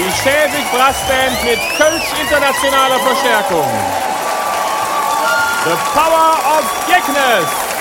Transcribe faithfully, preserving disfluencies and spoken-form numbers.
Die Schäbig Brassband mit Kölsch internationaler Verstärkung. The Power of Jeckness.